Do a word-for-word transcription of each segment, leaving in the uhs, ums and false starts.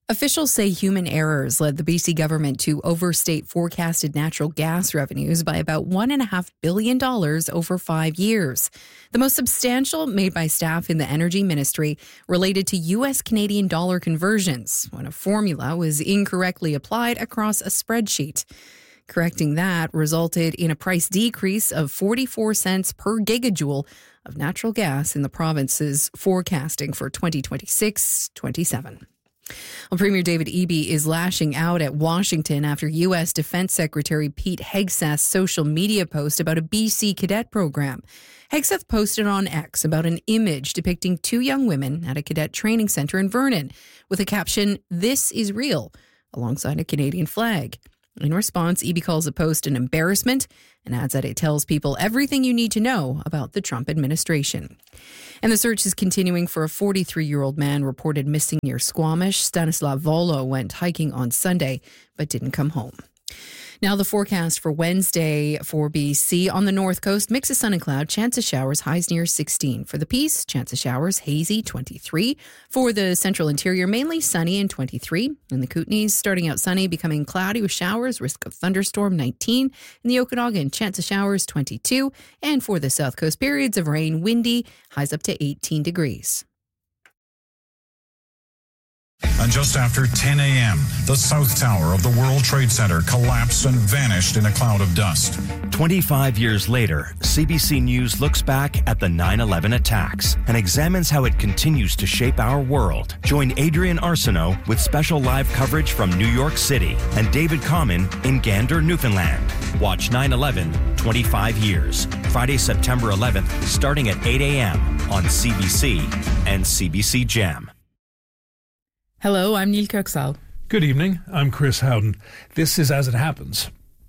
Officials say human errors led the B C government to overstate forecasted natural gas revenues by about one point five billion dollars over five years. The most substantial made by staff in the Energy Ministry related to U S Canadian dollar conversions when a formula was incorrectly applied across a spreadsheet. Correcting that resulted in a price decrease of forty-four cents per gigajoule of natural gas in the province's forecasting for twenty twenty-six twenty-seven. Well, Premier David Eby is lashing out at Washington after U S Defense Secretary Pete Hegseth's social media post about a B C cadet program. Hegseth posted on X about an image depicting two young women at a cadet training center in Vernon with a caption, "This is real," alongside a Canadian flag. In response, Eby calls the post an embarrassment and adds that it tells people everything you need to know about the Trump administration. And the search is continuing for a forty-three-year-old man reported missing near Squamish. Stanislav Volo went hiking on Sunday but didn't come home. Now the forecast for Wednesday for B C. On the north coast, mix of sun and cloud, chance of showers, highs near sixteen. For the Peace, chance of showers, hazy, twenty-three. For the central interior, mainly sunny and twenty-three. In the Kootenays, starting out sunny, becoming cloudy with showers, risk of thunderstorm, nineteen. In the Okanagan, chance of showers, twenty-two. And for the south coast, periods of rain, windy, highs up to eighteen degrees. And just after ten a.m., the South Tower of the World Trade Center collapsed and vanished in a cloud of dust. twenty-five years later, C B C News looks back at the nine eleven attacks and examines how it continues to shape our world. Join Adrian Arsenault with special live coverage from New York City and David Common in Gander, Newfoundland. Watch nine eleven, twenty-five years, Friday, September eleventh, starting at eight a.m. on C B C and C B C Gem. Hello, I'm Neil Kirksall. Good evening, I'm Chris Howden. This is As It Happens.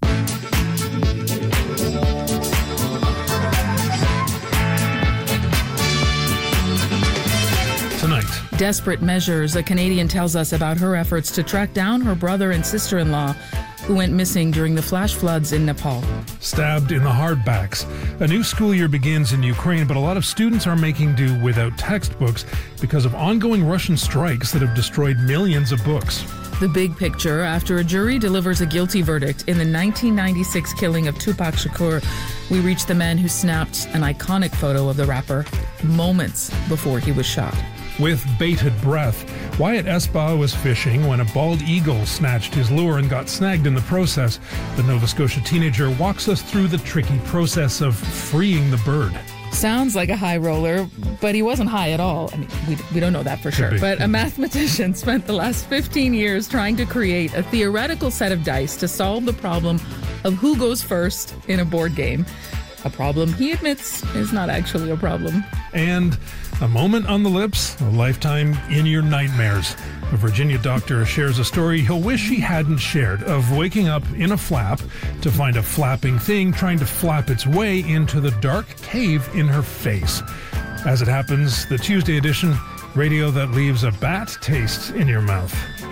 Tonight. Desperate measures. A Canadian tells us about her efforts to track down her brother and sister-in-law who went missing during the flash floods in Nepal. Stabbed in the hardbacks. A new school year begins in Ukraine, but a lot of students are making do without textbooks because of ongoing Russian strikes that have destroyed millions of books. The big picture after a jury delivers a guilty verdict in the nineteen ninety-six killing of Tupac Shakur. We reach the man who snapped an iconic photo of the rapper moments before he was shot. With bated breath, Wyatt Esbaugh was fishing when a bald eagle snatched his lure and got snagged in the process. The Nova Scotia teenager walks us through the tricky process of freeing the bird. Sounds like a high roller, but he wasn't high at all. I mean, we, we don't know that for sure. But a mathematician spent the last fifteen years trying to create a theoretical set of dice to solve the problem of who goes first in a board game. A problem he admits is not actually a problem. And a moment on the lips, a lifetime in your nightmares. A Virginia doctor shares a story he'll wish he hadn't shared of waking up in a flap to find a flapping thing trying to flap its way into the dark cave in her face. As it happens, the Tuesday edition, radio that leaves a bat taste in your mouth.